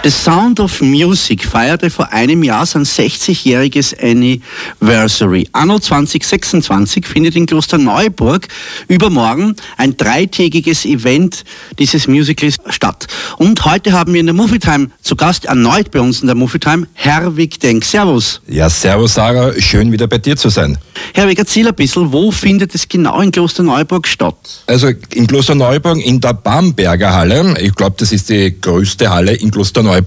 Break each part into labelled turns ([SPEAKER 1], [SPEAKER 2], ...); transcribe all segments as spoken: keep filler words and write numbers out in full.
[SPEAKER 1] The Sound of Music feierte vor einem Jahr sein sechzigjähriges Anniversary. Anno zwanzig sechsundzwanzig findet in Klosterneuburg übermorgen ein dreitägiges Event dieses Musicals statt. Und heute haben wir in der Movietime zu Gast, erneut bei uns in der Movietime, Herwig Denk. Servus.
[SPEAKER 2] Ja, servus Sarah, schön wieder bei dir zu sein.
[SPEAKER 1] Herwig, erzähl ein bisschen, wo findet es genau in Klosterneuburg statt?
[SPEAKER 2] Also in Klosterneuburg in der Bamberger Halle. Ich glaube, das ist die größte Halle in Klosterneuburg.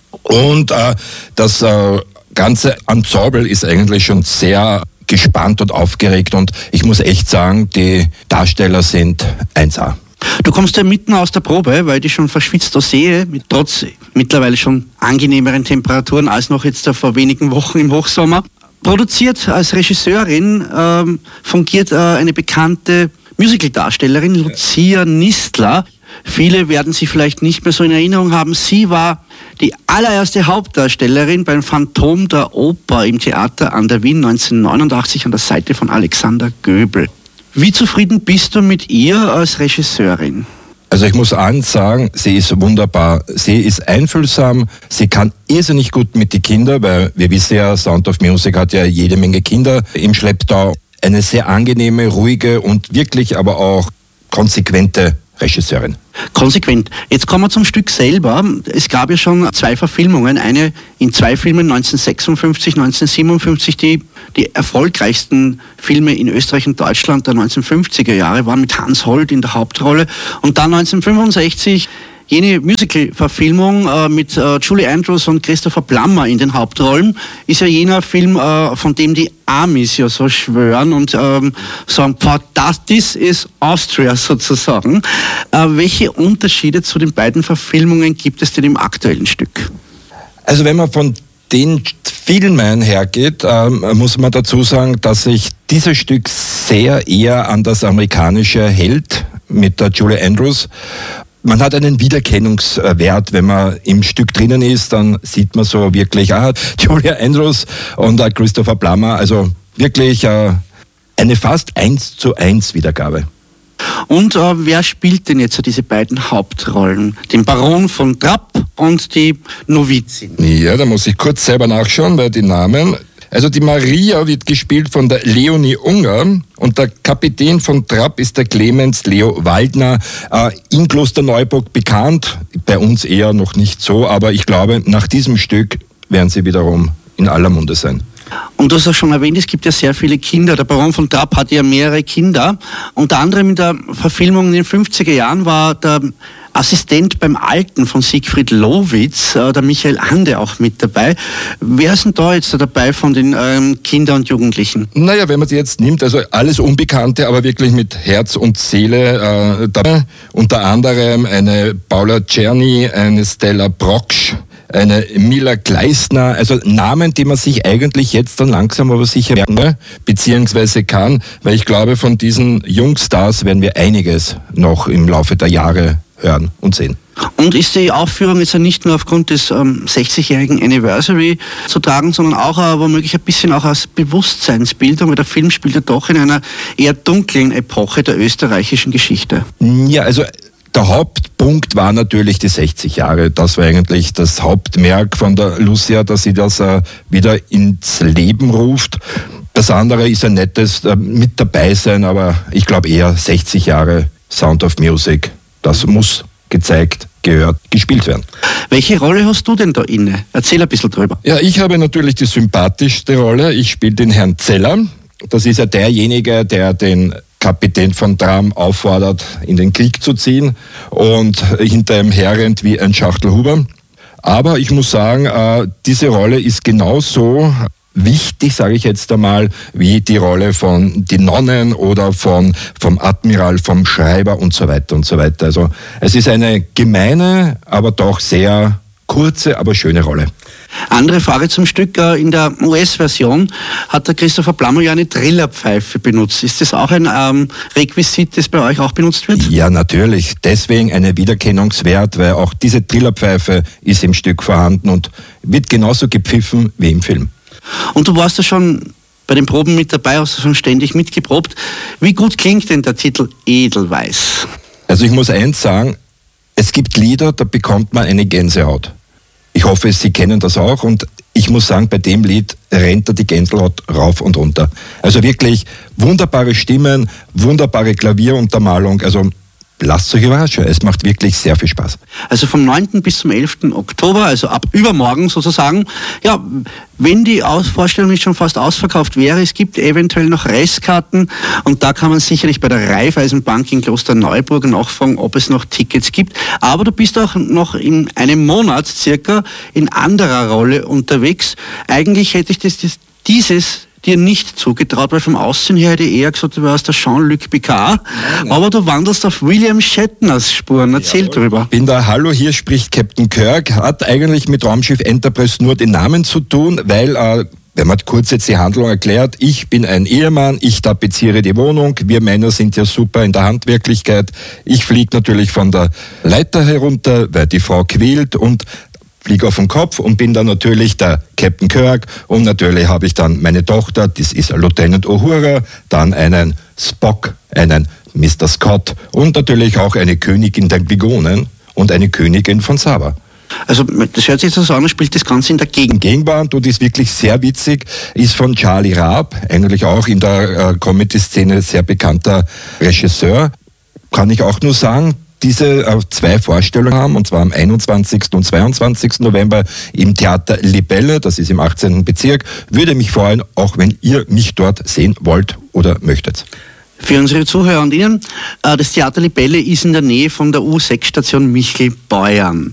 [SPEAKER 2] Und äh, das äh, ganze Ensemble ist eigentlich schon sehr gespannt und aufgeregt. Und ich muss echt sagen, die Darsteller sind eins A.
[SPEAKER 1] Du kommst ja mitten aus der Probe, weil ich dich schon verschwitzt da sehe, mit, trotz mittlerweile schon angenehmeren Temperaturen als noch jetzt vor wenigen Wochen im Hochsommer. Produziert als Regisseurin ähm, fungiert äh, eine bekannte Musicaldarstellerin, Lucia Nistler. Viele werden sie vielleicht nicht mehr so in Erinnerung haben. Sie war die allererste Hauptdarstellerin beim Phantom der Oper im Theater an der Wien neunzehnhundertneunundachtzig an der Seite von Alexander Göbel. Wie zufrieden bist du mit ihr als Regisseurin?
[SPEAKER 2] Also ich muss eins sagen, sie ist wunderbar. Sie ist einfühlsam, sie kann irrsinnig gut mit den Kindern, weil wir wissen ja, Sound of Music hat ja jede Menge Kinder im Schlepptau. Eine sehr angenehme, ruhige und wirklich aber auch konsequente Regisseurin.
[SPEAKER 1] Konsequent. Jetzt kommen wir zum Stück selber. Es gab ja schon zwei Verfilmungen. Eine in zwei Filmen, neunzehnhundertsechsundfünfzig, neunzehnhundertsiebenundfünfzig. Die, die erfolgreichsten Filme in Österreich und Deutschland der neunzehnhundertfünfziger Jahre waren mit Hans Holt in der Hauptrolle. Und dann neunzehnhundertfünfundsechzig jene Musical-Verfilmung äh, mit äh, Julie Andrews und Christopher Plummer in den Hauptrollen ist ja jener Film, äh, von dem die Amis ja so schwören und ähm, sagen, this is Austria sozusagen. Äh, welche Unterschiede zu den beiden Verfilmungen gibt es denn im aktuellen Stück?
[SPEAKER 2] Also wenn man von den Filmen hergeht, ähm, muss man dazu sagen, dass sich dieses Stück sehr eher an das amerikanische hält mit der Julie Andrews. Man hat einen Wiedererkennungswert, wenn man im Stück drinnen ist, dann sieht man so wirklich, ah, Julia Andrews und äh, Christopher Plummer, also wirklich äh, eine fast eins zu eins Wiedergabe.
[SPEAKER 1] Und äh, wer spielt denn jetzt diese beiden Hauptrollen? Den Baron von Trapp und die Novizin?
[SPEAKER 2] Ja, da muss ich kurz selber nachschauen, weil die Namen... Also die Maria wird gespielt von der Leonie Unger und der Kapitän von Trapp ist der Clemens Leo Waldner, äh, in Klosterneuburg bekannt, bei uns eher noch nicht so, aber ich glaube, nach diesem Stück werden sie wiederum in aller Munde sein.
[SPEAKER 1] Und du hast auch schon erwähnt, es gibt ja sehr viele Kinder. Der Baron von Trapp hatte ja mehrere Kinder. Unter anderem in der Verfilmung in den fünfziger Jahren war der Assistent beim Alten von Siegfried Lowitz, äh, der Michael Ande auch mit dabei. Wer ist denn da jetzt dabei von den ähm, Kindern und Jugendlichen?
[SPEAKER 2] Naja, wenn man sie jetzt nimmt, also alles Unbekannte, aber wirklich mit Herz und Seele äh, dabei. Unter anderem eine Paula Czerny, eine Stella Brocksch, eine Mila Gleisner, also Namen, die man sich eigentlich jetzt dann langsam aber sicher merken, beziehungsweise kann, weil ich glaube, von diesen Jungstars werden wir einiges noch im Laufe der Jahre hören und sehen.
[SPEAKER 1] Und ist die Aufführung jetzt nicht nur aufgrund des ähm, sechzigjährigen Anniversary zu tragen, sondern auch äh, womöglich ein bisschen auch als Bewusstseinsbildung, weil der Film spielt ja doch in einer eher dunklen Epoche der österreichischen Geschichte.
[SPEAKER 2] Ja, also der Hauptpunkt war natürlich die sechzig Jahre. Das war eigentlich das Hauptmerk von der Lucia, dass sie das äh, wieder ins Leben ruft. Das andere ist ein nettes äh, mit dabei sein, aber ich glaube eher sechzig Jahre Sound of Music. Das muss gezeigt, gehört, gespielt werden.
[SPEAKER 1] Welche Rolle hast du denn da inne? Erzähl ein bisschen drüber.
[SPEAKER 2] Ja, ich habe natürlich die sympathischste Rolle. Ich spiele den Herrn Zeller. Das ist ja derjenige, der den Kapitän von Trapp auffordert, in den Krieg zu ziehen und hinter ihm herrennt wie ein Schachtelhuber. Aber ich muss sagen, äh, diese Rolle ist genauso wichtig, sage ich jetzt einmal, wie die Rolle von die Nonnen oder von, vom Admiral, vom Schreiber und so weiter und so weiter. Also es ist eine gemeine, aber doch sehr kurze, aber schöne Rolle.
[SPEAKER 1] Andere Frage zum Stück. In der U S-Version hat der Christopher Plummer ja eine Trillerpfeife benutzt. Ist das auch ein ähm, Requisit, das bei euch auch benutzt wird?
[SPEAKER 2] Ja, natürlich. Deswegen eine Wiedererkennungswert, weil auch diese Trillerpfeife ist im Stück vorhanden und wird genauso gepfiffen wie im Film.
[SPEAKER 1] Und du warst ja schon bei den Proben mit dabei, hast du schon ständig mitgeprobt. Wie gut klingt denn der Titel Edelweiß?
[SPEAKER 2] Also ich muss eins sagen, es gibt Lieder, da bekommt man eine Gänsehaut. Ich hoffe, Sie kennen das auch und ich muss sagen, bei dem Lied rennt er die Gänsehaut rauf und runter. Also wirklich wunderbare Stimmen, wunderbare Klavieruntermalung, also lasst euch überraschen, es macht wirklich sehr viel Spaß.
[SPEAKER 1] Also vom neunten bis zum elften Oktober, also ab übermorgen sozusagen. Ja, wenn die Aus- Vorstellung nicht schon fast ausverkauft wäre, es gibt eventuell noch Restkarten und da kann man sicherlich bei der Raiffeisenbank in Klosterneuburg nachfragen, ob es noch Tickets gibt. Aber du bist auch noch in einem Monat circa in anderer Rolle unterwegs. Eigentlich hätte ich das, das dieses dir nicht zugetraut, weil vom Aussehen her hätte ich eher gesagt, du warst der Jean-Luc Picard, nein, nein. Aber du wandelst auf William Shatners Spuren. Erzähl ja, drüber.
[SPEAKER 2] Ich bin der Hallo, hier spricht Captain Kirk, hat eigentlich mit Raumschiff Enterprise nur den Namen zu tun, weil, äh, wenn man kurz jetzt die Handlung erklärt, ich bin ein Ehemann, ich tapeziere die Wohnung, wir Männer sind ja super in der Handwerklichkeit, ich fliege natürlich von der Leiter herunter, weil die Frau quält und fliege auf den Kopf und bin dann natürlich der Captain Kirk und natürlich habe ich dann meine Tochter, das ist Lieutenant Uhura, dann einen Spock, einen Mister Scott und natürlich auch eine Königin der Klingonen und eine Königin von Saba.
[SPEAKER 1] Also das hört sich so an, spielt das Ganze in der Gegend.
[SPEAKER 2] Gegenwart und ist wirklich sehr witzig, ist von Charlie Raab, eigentlich auch in der äh, Comedy-Szene sehr bekannter Regisseur. Kann ich auch nur sagen, diese äh, zwei Vorstellungen haben, und zwar am einundzwanzigsten und zweiundzwanzigsten November im Theater Libelle, das ist im achtzehnten Bezirk. Würde mich freuen, auch wenn ihr mich dort sehen wollt oder möchtet.
[SPEAKER 1] Für unsere Zuhörer und Ihnen, äh, das Theater Libelle ist in der Nähe von der U sechs Station Michelbeuern.